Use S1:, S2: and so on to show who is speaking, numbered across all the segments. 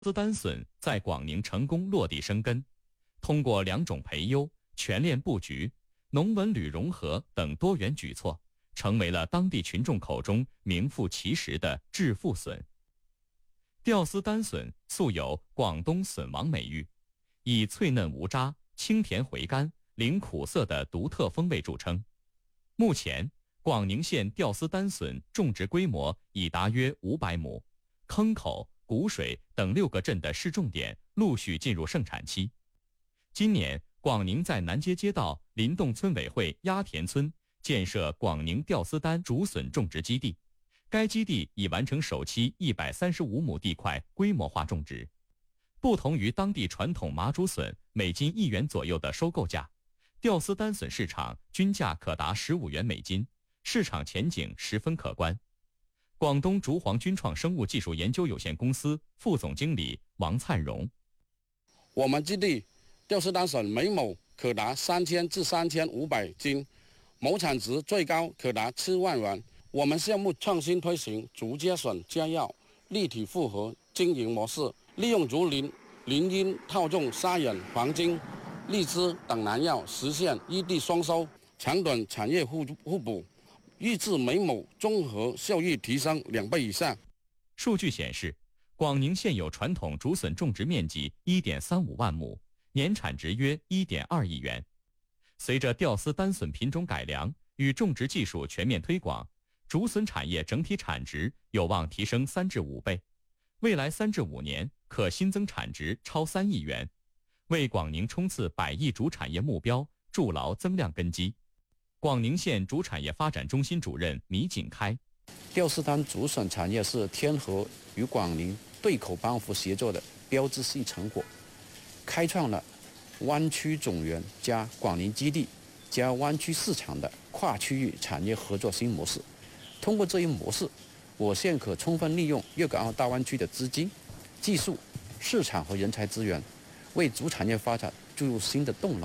S1: 斯丹笋在广宁成功落地生根，通过2种培优、全链布局、农文旅融合等多元举措，成为了当地群众口中名副其实的致富笋。吊丝丹笋素有广东笋王美誉，以脆嫩无渣、清甜回甘、零苦涩的独特风味著称。目前，广宁县吊丝丹笋种植规模已达约500亩，坑口、古水等6个镇的市重点陆续进入盛产期。今年，广宁在南街街道林洞村委会鸭田村建设广宁吊丝丹竹笋种植基地，该基地已完成首期135亩地块规模化种植。不同于当地传统麻竹笋每斤1元左右的收购价，吊丝丹笋市场均价可达15元每斤，市场前景十分可观。广东竹黄菌创生物技术研究有限公司副总经理王灿荣：
S2: 我们基地吊丝丹笋每亩可达3000至3500斤，亩产值最高可达7万元。我们项目创新推行竹秸笋加药立体复合经营模式，利用竹林、林荫套种沙眼、黄金、荔枝等南药，实现一地双收，长短产业互补，预计每亩综合效益提升2倍以上。
S1: 数据显示，广宁现有传统竹笋种植面积1.35万亩，年产值约1.2亿元。随着吊丝丹笋品种改良与种植技术全面推广，竹笋产业整体产值有望提升3至5倍，未来3至5年可新增产值超3亿元，为广宁冲刺100亿竹产业目标筑牢增量根基。广宁县竹产业发展中心主任米景开：
S3: 吊丝丹竹笋产业是天河与广宁对口帮扶协作的标志性成果，开创了湾区总园加广宁基地加湾区市场的跨区域产业合作新模式。通过这一模式，我县可充分利用粤港澳大湾区的资金、技术、市场和人才资源，为竹产业发展注入新的动能。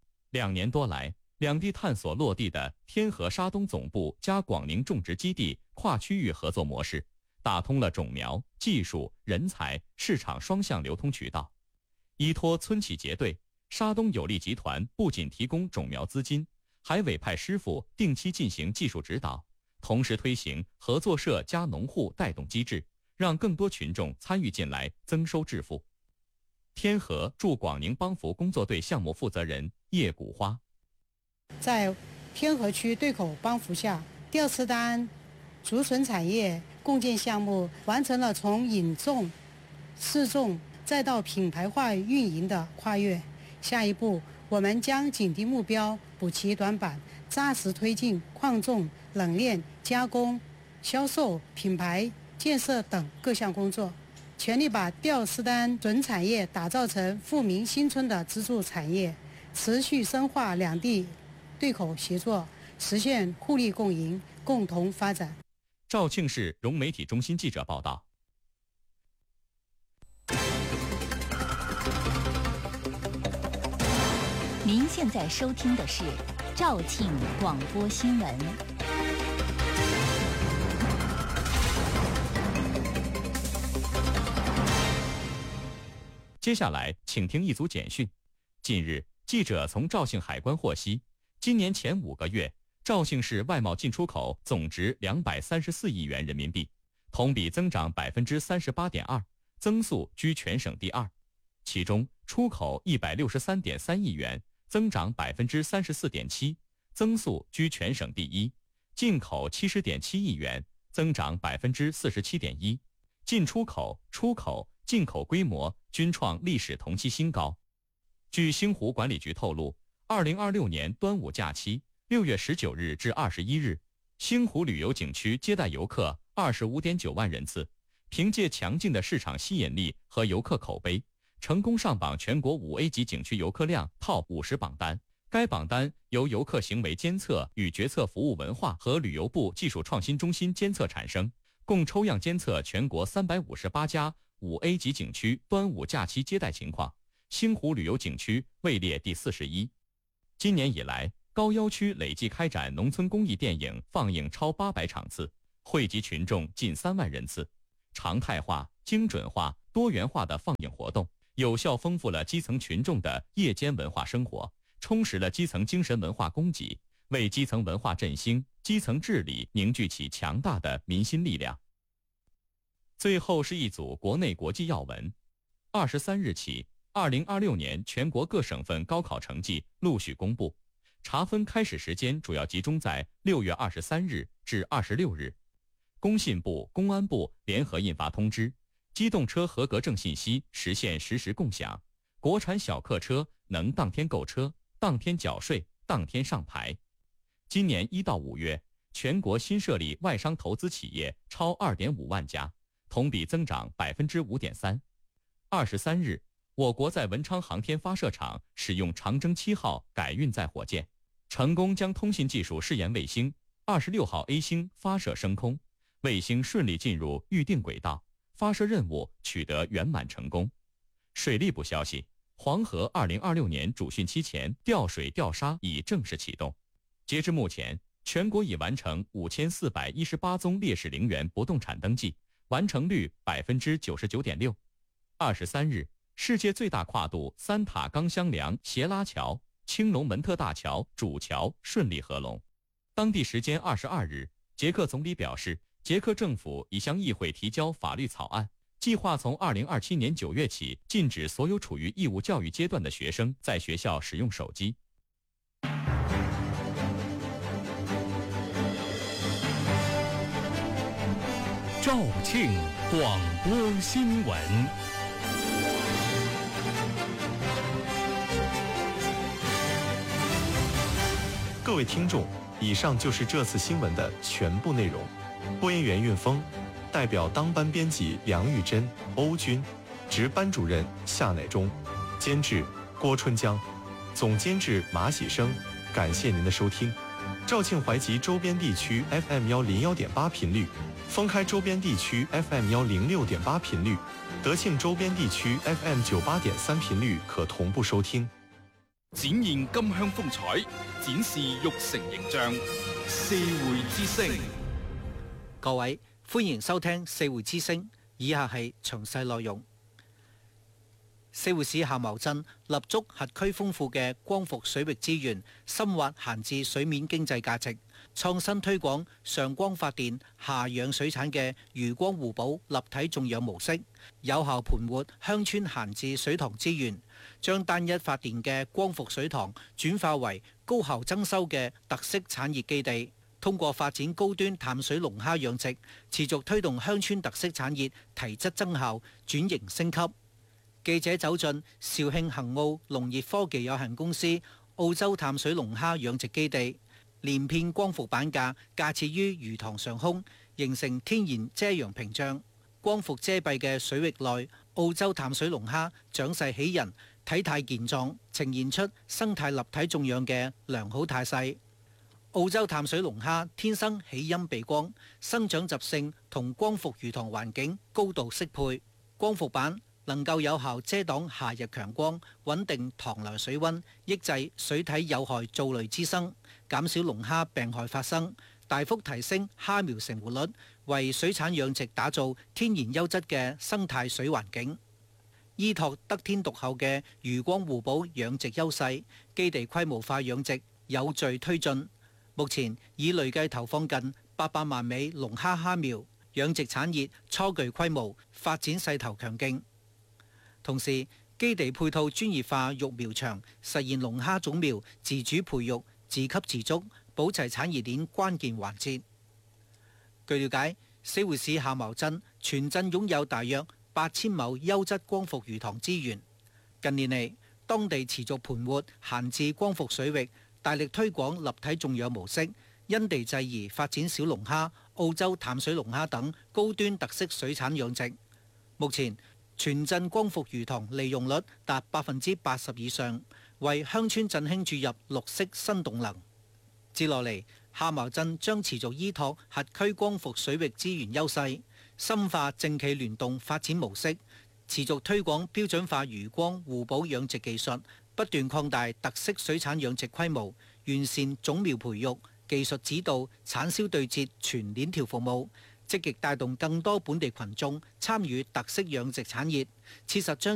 S1: 2年多来，两地探索落地的天河沙东总部加广宁种植基地跨区域合作模式，打通了种苗、技术、人才、市场双向流通渠道。依托村企结对，沙东有利集团不仅提供种苗资金，还委派师傅定期进行技术指导，同时推行合作社加农户带动机制，让更多群众参与进来，增收致富。天河驻广宁帮扶工作队项目负责人叶谷花：
S4: 在天河区对口帮扶下，吊丝丹竹笋产业共建项目完成了从引种、试种再到品牌化运营的跨越。下一步，我们将紧盯目标，补齐短板，扎实推进矿种、冷链、加工、销售、品牌建设等各项工作，全力把吊丝丹笋产业打造成富民新村的支柱产业，持续深化两地对口协作，实现互利共赢、共同发展。
S1: 肇庆市融媒体中心记者报道。
S5: 您现在收听的是肇庆广播新闻。
S1: 接下来，请听一组简讯。近日，记者从肇庆海关获悉，今年前5个月，肇庆市外贸进出口总值234亿元人民币，同比增长38.2%，增速居全省第2。其中，出口163.3亿元，增长34.7%，增速居全省第1；进口70.7亿元，增长47.1%，进出口、出口、进口规模均创历史同期新高。据星湖管理局透露，2026年端午假期6月19日至21日，星湖旅游景区接待游客25.9万人次，凭借强劲的市场吸引力和游客口碑，成功上榜全国5A 级景区游客量 TOP 50榜单。该榜单由游客行为监测与决策服务文化和旅游部技术创新中心监测产生，共抽样监测全国358家5A 级景区端午假期接待情况，星湖旅游景区位列第41。今年以来，高要区累计开展农村公益电影放映超800场次，惠及群众近3万人次，常态化、精准化、 多元化的放映活动，有效丰富了基层群众的夜间文化生活，充实了基层精神文化供给，为基层文化振兴、基层治理凝聚起强大的民心力量。最后是一组国内国际要闻。23日起，2026年全国各省份高考成绩陆续公布，查分开始时间主要集中在6月23日至26日。工信部、公安部联合印发通知，机动车合格证信息实现实时共享，国产小客车能当天购车、当天缴税、当天上牌。今年1到5月，全国新设立外商投资企业超2.5万家，同比增长5.3%。23日，我国在文昌航天发射场使用长征7号改运载火箭，成功将通信技术试验卫星26号 A 星发射升空，卫星顺利进入预定轨道，发射任务取得圆满成功。水利部消息，黄河2026年主汛期前调水调沙已正式启动。截至目前，全国已完成5418宗烈士陵园不动产登记，完成率99.6%。23日，世界最大跨度3塔钢箱梁斜拉桥青龙门特大桥主桥顺利合龙。当地时间22日，捷克总理表示，捷克政府已向议会提交法律草案，计划从2027年9月起禁止所有处于义务教育阶段的学生在学校使用手机。
S6: 肇庆广播新闻。
S7: 各位听众，以上就是这次新闻的全部内容。播音员运峰，代表当班编辑梁玉珍、欧军，值班主任夏乃忠，监制郭春江，总监制马喜生。感谢您的收听。肇庆怀集周边地区 FM101.8频率，封开周边地区 FM106.8频率，德庆周边地区 FM98.3频率可同步收听。
S8: 展現金鄉風采，展示玉成形象。四會之聲，
S9: 各位歡迎收聽四會之聲，以下係詳細內容。四會市夏茅鎮立足轄區豐富嘅光伏水域資源，深挖閒置水面經濟價值，創新推廣上光發電、下養水產嘅漁光互補立體種養模式，有效盤活鄉村閒置水塘資源，將單一發電嘅光伏水塘轉化為高效增收嘅特色產業基地。通過發展高端淡水龍蝦養殖，持續推動鄉村特色產業提質增效、轉型升級。記者走進肇慶恒澳農業科技有限公司澳洲淡水龍蝦養殖基地，連片光伏板架架設於魚塘上空，形成天然遮陽屏障。光伏遮蔽嘅水域內，澳洲淡水龍蝦長勢喜人，體態健壯，呈現出生態立體種養嘅良好態勢。澳洲淡水龍蝦天生喜陰避光，生長習性同光伏魚塘環境高度適配。光伏板能夠有效遮擋夏日強光，穩定塘內水溫，抑制水體有害藻類滋生，減少龍蝦病害發生，大幅提升蝦苗成活率，為水產養殖打造天然優質嘅生態水環境。依託得天獨厚嘅漁光互補養殖優勢，基地規模化養殖有序推進。目前已累計投放近800萬尾龍蝦蝦苗，養殖產業初具規模，發展勢頭強勁。同時，基地配套專業化育苗場，實現龍蝦種苗自主培育、自給自足，保齊產業鏈關鍵環節。據了解，四會市夏茅鎮全鎮擁有大約8000畝優質光伏魚塘資源。近年嚟，當地持續盤活閒置光伏水域，大力推廣立體種養模式，因地制宜發展小龍蝦、澳洲淡水龍蝦等高端特色水產養殖。目前，全鎮光伏魚塘利用率達80%以上，為鄉村振興注入綠色新動能。接落嚟，夏茅鎮將持續依託轄區光伏水域資源優勢，深化政企聯動發展模式，持續推廣標準化漁光互補養殖技術，不斷擴大特色水產養殖規模，完善種苗培育、技術指導、產銷對接全鏈條服務， 積極帶動更多本地群眾參與特色養殖產業，切實將